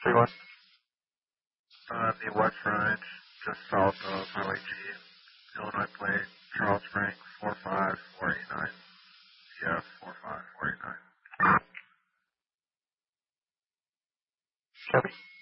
31. The west frontage, just south of Highway G, Illinois plate, Charles Frank, 45489. Yeah, 45489. Copy.